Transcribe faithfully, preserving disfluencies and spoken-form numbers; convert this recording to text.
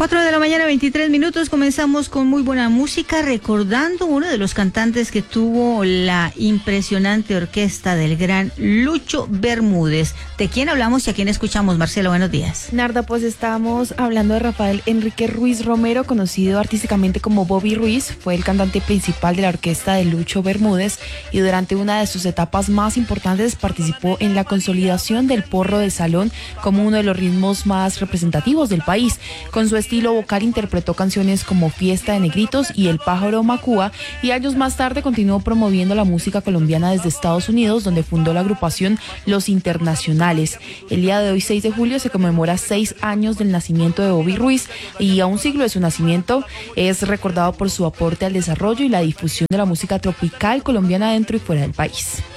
cuatro de la mañana, veintitrés minutos. Comenzamos con muy buena música, recordando uno de los cantantes que tuvo la impresionante orquesta del gran Lucho Bermúdez. ¿De quién hablamos y a quién escuchamos, Marcelo? Buenos días. Narda, pues estamos hablando de Rafael Enrique Ruiz Romero, conocido artísticamente como Bobby Ruiz. Fue el cantante principal de la orquesta de Lucho Bermúdez y durante una de sus etapas más importantes participó en la consolidación del porro de salón como uno de los ritmos más representativos del país. Con su estilo vocal interpretó canciones como Fiesta de Negritos y El Pájaro Macúa, y años más tarde continuó promoviendo la música colombiana desde Estados Unidos, donde fundó la agrupación Los Internacionales. El día de hoy, seis de julio, se conmemora seis años del nacimiento de Bobby Ruiz, y a un siglo de su nacimiento es recordado por su aporte al desarrollo y la difusión de la música tropical colombiana dentro y fuera del país.